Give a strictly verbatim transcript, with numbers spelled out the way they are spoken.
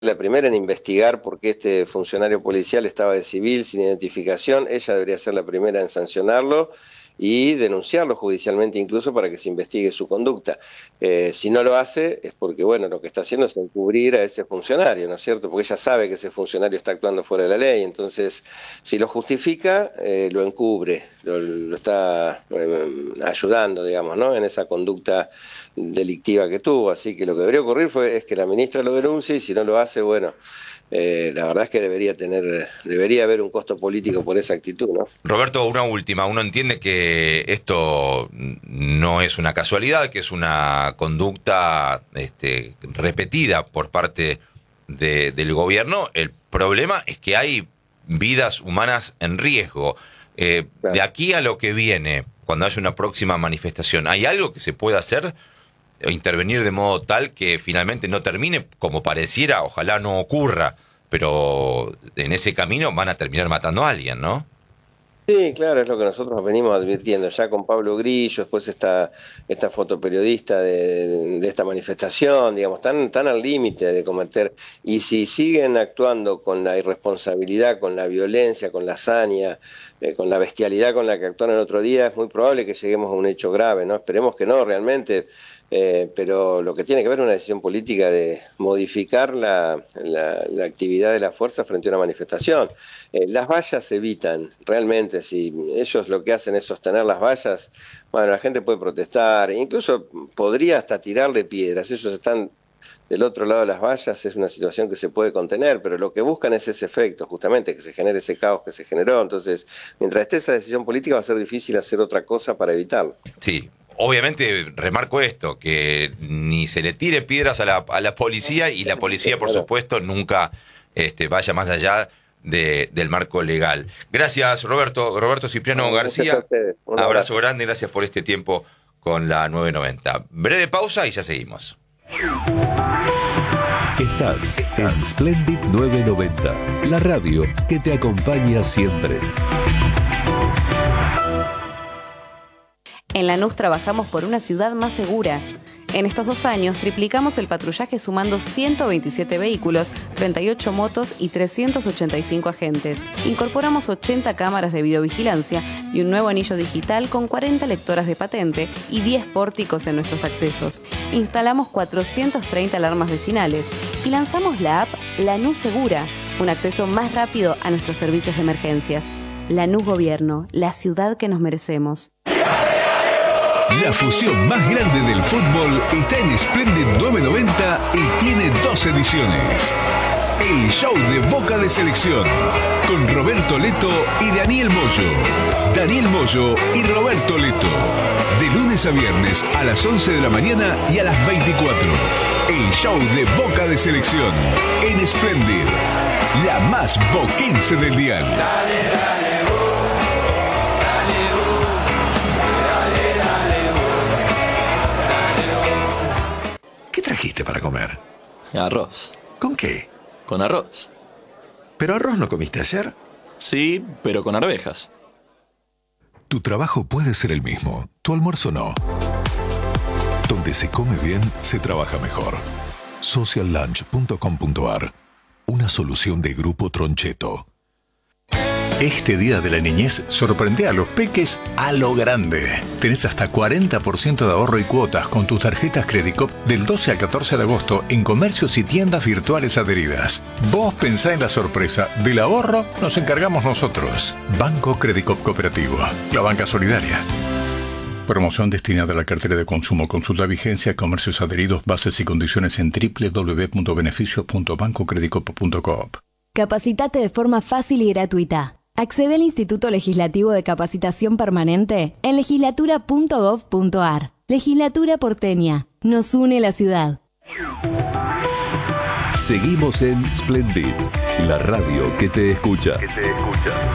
la primera en investigar por qué este funcionario policial estaba de civil sin identificación. Ella debería ser la primera en sancionarlo y denunciarlo judicialmente incluso para que se investigue su conducta. Eh, si no lo hace es porque, bueno, lo que está haciendo es encubrir a ese funcionario, ¿no es cierto? Porque ella sabe que ese funcionario está actuando fuera de la ley, entonces si lo justifica, eh, lo encubre, lo, lo está eh, ayudando, digamos, ¿no? En esa conducta delictiva que tuvo. Así que lo que debería ocurrir fue, es que la ministra lo denuncie, y si no lo hace, bueno, eh, la verdad es que debería tener, debería haber un costo político por esa actitud, ¿no? Roberto, una última. Uno entiende que esto no es una casualidad, que es una conducta este, repetida por parte de, del gobierno. El problema es que hay vidas humanas en riesgo. Eh, Claro. De aquí a lo que viene, cuando haya una próxima manifestación, ¿hay algo que se pueda hacer o intervenir de modo tal que finalmente no termine como pareciera? Ojalá no ocurra, pero en ese camino van a terminar matando a alguien, ¿no? Sí, claro, es lo que nosotros venimos advirtiendo ya con Pablo Grillo, después esta, esta fotoperiodista de, de esta manifestación, digamos, tan, tan al límite de cometer, y si siguen actuando con la irresponsabilidad, con la violencia, con la hazaña, eh, con la bestialidad con la que actuaron el otro día, es muy probable que lleguemos a un hecho grave, ¿no? Esperemos que no, realmente, eh, pero lo que tiene que ver es una decisión política de modificar la, la, la actividad de la fuerza frente a una manifestación. Eh, las vallas se evitan, realmente, si ellos lo que hacen es sostener las vallas, bueno, la gente puede protestar, incluso podría hasta tirarle piedras, ellos están del otro lado de las vallas, es una situación que se puede contener, pero lo que buscan es ese efecto, justamente, que se genere ese caos que se generó. Entonces, mientras esté esa decisión política, va a ser difícil hacer otra cosa para evitarlo. Sí, obviamente remarco esto, que ni se le tire piedras a la, a la policía, y la policía, por supuesto, nunca este, vaya más allá de, del marco legal. Gracias, Roberto. Roberto Cipriano Bueno, García. ustedes. Un Abrazo, abrazo grande, gracias por este tiempo con la nueve noventa. Breve pausa y ya seguimos. Estás en Splendid nueve noventa, la radio que te acompaña siempre. En Lanús trabajamos por una ciudad más segura. En estos dos años triplicamos el patrullaje sumando ciento veintisiete vehículos, treinta y ocho motos y trescientos ochenta y cinco agentes. Incorporamos ochenta cámaras de videovigilancia y un nuevo anillo digital con cuarenta lectoras de patente y diez pórticos en nuestros accesos. Instalamos cuatrocientas treinta alarmas vecinales y lanzamos la app Lanús Segura, un acceso más rápido a nuestros servicios de emergencias. Lanús Gobierno, la ciudad que nos merecemos. La fusión más grande del fútbol está en Splendid nueve noventa y tiene dos ediciones. El show de Boca de Selección, con Roberto Leto y Daniel Moyo. Daniel Moyo y Roberto Leto. De lunes a viernes a las once de la mañana y a las veinticuatro. El show de Boca de Selección en Splendid, la más boquense del dial. Dale, dale. ¿Qué trajiste para comer? Arroz. ¿Con qué? Con arroz. ¿Pero arroz no comiste ayer? Sí, pero con arvejas. Tu trabajo puede ser el mismo, tu almuerzo no. Donde se come bien, se trabaja mejor. social lunch punto com punto a r. Una solución de Grupo Troncheto. Este Día de la Niñez sorprende a los peques a lo grande. Tenés hasta cuarenta por ciento de ahorro y cuotas con tus tarjetas Credicop del doce al catorce de agosto en comercios y tiendas virtuales adheridas. Vos pensá en la sorpresa. Del ahorro nos encargamos nosotros. Banco Credicop Cooperativo, la banca solidaria. Promoción destinada a la cartera de consumo. Consulta vigencia, comercios adheridos, bases y condiciones en doble u doble u doble u punto beneficios punto banco credicop punto coop. Capacitate de forma fácil y gratuita. Accede al Instituto Legislativo de Capacitación Permanente en legislatura punto gov punto a r. Legislatura porteña. Nos une la ciudad. Seguimos en Splendid, la radio que te escucha. Que te escucha.